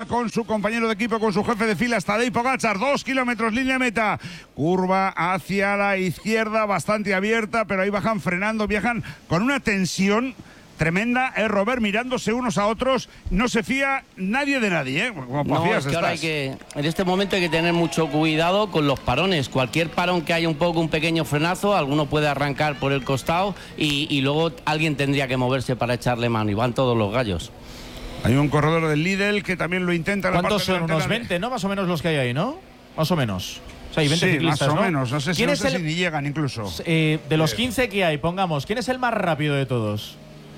con su compañero de equipo, con su jefe de fila, Tadej Pogačar. 2 kilómetros, línea meta. Curva hacia la izquierda, bastante abierta, pero ahí bajan frenando, viajan con una tensión tremenda, Robert, mirándose unos a otros. No se fía nadie de nadie, Como no, es que ahora en este momento hay que tener mucho cuidado con los parones. Cualquier parón que haya un pequeño frenazo, alguno puede arrancar por el costado y luego alguien tendría que moverse para echarle mano. Y van todos los gallos. Hay un corredor del Lidl que también lo intenta. ¿Cuántos son? Unos 20, ¿no? Más o menos los que hay ahí, ¿no? Más o menos. O sea, hay 20 ciclistas, más o menos. No sé si ni llegan incluso. De los 15 que hay, pongamos, ¿quién es el más rápido de todos?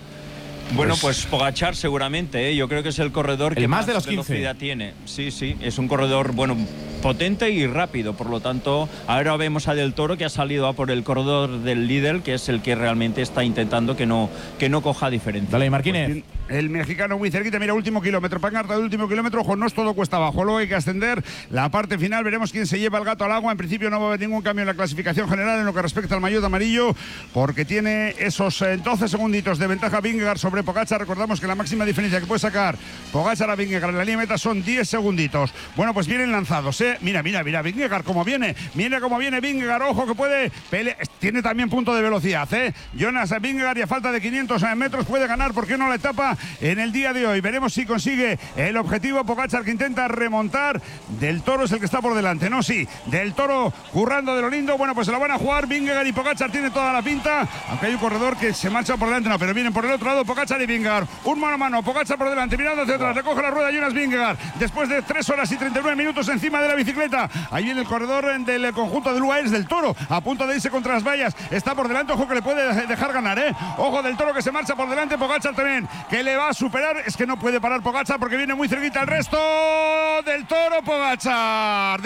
Bueno, pues Pogačar seguramente, Yo creo que es el corredor que más de los velocidad tiene. Sí, es un corredor, potente y rápido. Por lo tanto, ahora vemos a Del Toro que ha salido a por el corredor del Lidl, que es el que realmente está intentando que no coja diferencia. Dale, Marquínez. El mexicano muy cerquita, mira, último kilómetro, pancarta de último kilómetro. Ojo, no es todo cuesta abajo, luego hay que ascender la parte final, veremos quién se lleva el gato al agua. En principio no va a haber ningún cambio en la clasificación general en lo que respecta al maillot amarillo, porque tiene esos 12 segunditos de ventaja Vingegaard sobre Pogačar. Recordamos que la máxima diferencia que puede sacar Pogačar a Vingegaard en la línea meta son 10 segunditos. Bueno, pues vienen lanzados, Mira, Vingegaard cómo viene, Vingegaard, ojo que puede pelear, tiene también punto de velocidad, Jonas Vingegaard, y a falta de 500 metros puede ganar, ¿por qué no la etapa en el día de hoy? Veremos si consigue el objetivo. Pogačar que intenta remontar. Del Toro es el que está por delante, ¿no? Sí, Del Toro currando de lo lindo. Bueno, pues se la van a jugar Vingegaard y Pogačar, tiene toda la pinta, aunque hay un corredor que se marcha por delante, no, pero vienen por el otro lado Pogačar y Vingegaard, un mano a mano, Pogačar por delante, mirando hacia atrás, recoge la rueda Jonas Vingegaard, después de 3 horas y 39 minutos encima de la bicicleta. Ahí viene el corredor del conjunto del UAE, es Del Toro, a punto de irse contra las vallas, está por delante, ojo que le puede dejar ganar, ojo Del Toro que se marcha por delante, Pogačar también, que le va a superar, es que no puede parar Pogačar porque viene muy cerquita el resto. Del Toro Pogačar,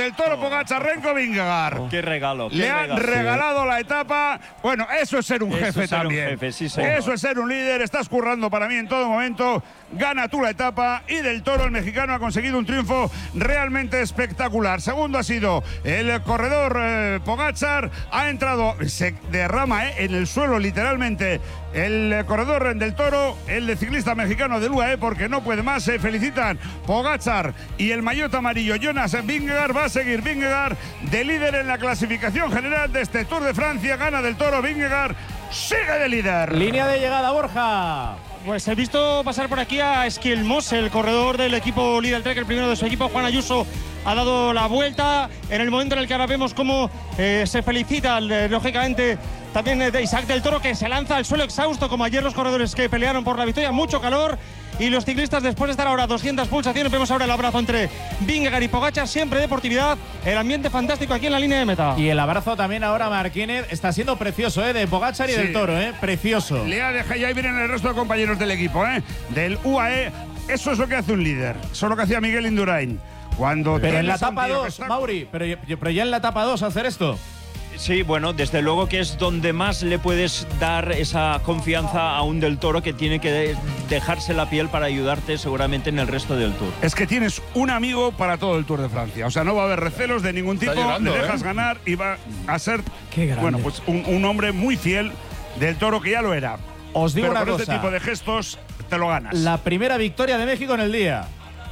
Renko Vingegaard. Qué regalo. Le han regalado la etapa. Bueno, eso es ser un jefe también. Eso es ser un líder, estás currando para mí en todo momento. Gana tú la etapa y Del Toro, el mexicano, ha conseguido un triunfo realmente espectacular. Segundo ha sido el corredor Pogačar, ha entrado, se derrama en el suelo literalmente el corredor Del Toro, el de ciclista mexicano del UAE, porque no puede más. Se felicitan Pogačar y el maillot amarillo Jonas Vingegaard. Va a seguir Vingegaard de líder en la clasificación general de este Tour de Francia. Gana Del Toro, Vingegaard sigue de líder. Línea de llegada, Borja. Pues he visto pasar por aquí a Esquilmos, el corredor del equipo Lidl Trek, el primero de su equipo. Juan Ayuso ha dado la vuelta en el momento en el que ahora vemos cómo se felicita, lógicamente, también de Isaac Del Toro, que se lanza al suelo exhausto, como ayer los corredores que pelearon por la victoria. Mucho calor. Y los ciclistas, después de estar ahora 200 pulsaciones, vemos ahora el abrazo entre Vingegaard y Pogačar, siempre deportividad, el ambiente fantástico aquí en la línea de meta. Y el abrazo también ahora, Marquínez, está siendo precioso, de Pogačar y Del Toro, precioso. Le ha dejado, y ahí vienen el resto de compañeros del equipo, del UAE. Eso es lo que hace un líder, eso es lo que hacía Miguel Indurain. Pero en la etapa 2, Mauri, pero ya en la etapa 2 hacer esto. Sí, bueno, desde luego que es donde más le puedes dar esa confianza a un Del Toro, que tiene que dejarse la piel para ayudarte seguramente en el resto del Tour. Es que tienes un amigo para todo el Tour de Francia. O sea, no va a haber recelos de ningún tipo, le dejas ganar y va a ser, bueno, pues un hombre muy fiel Del Toro, que ya lo era. Os digo una cosa. Este tipo de gestos te lo ganas. La primera victoria de México en el día.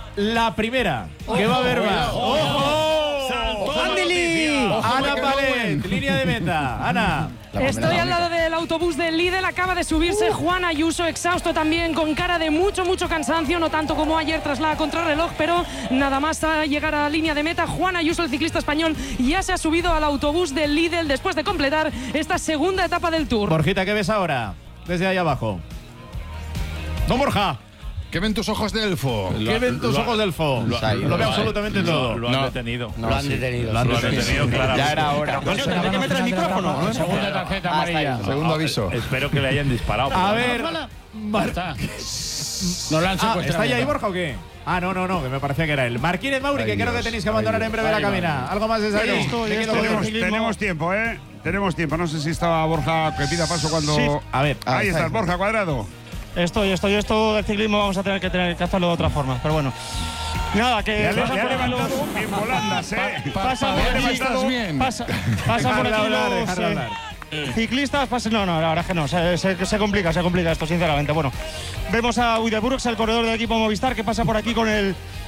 La primera. Que va a haber más. ¡Ojo! Ana Palet, línea de meta. Ana. Estoy al lado del autobús del Lidl, acaba de subirse Juan Ayuso, exhausto también, con cara de mucho cansancio, no tanto como ayer tras la contrarreloj, pero nada más a llegar a la línea de meta. Juan Ayuso, el ciclista español, ya se ha subido al autobús del Lidl después de completar esta segunda etapa del Tour. Borjita, ¿qué ves ahora? Desde ahí abajo. Don Borja. ¿Qué ven tus ojos de elfo? ¿Qué ven tus ojos de elfo? Lo ve absolutamente todo. Lo han detenido. Lo han detenido. Lo han detenido, claro. Ya era hora. Coño, tendré que meter el micrófono. Segunda tarjeta amarilla. Segundo aviso. Espero que le hayan disparado. A ver. No lo han secuestrado. ¿Está ahí Borja o qué? No, que me parecía que era él. Marquínez, Mauri, que creo que tenéis que abandonar en breve la cabina. ¿Algo más desde ahí? Tenemos tiempo, Tenemos tiempo. No sé si estaba Borja que pida paso cuando… Sí. A ver. Ahí estás, Borja Cuadrado. Esto del ciclismo vamos a tener que hacerlo de otra forma, pero bueno. Nada, que… Le ha levantado en volandas, Pasa por aquí los ciclistas. No, la verdad es que no, se complica esto, sinceramente. Bueno, vemos a Uide Brooks, el corredor del equipo Movistar, que pasa por aquí con el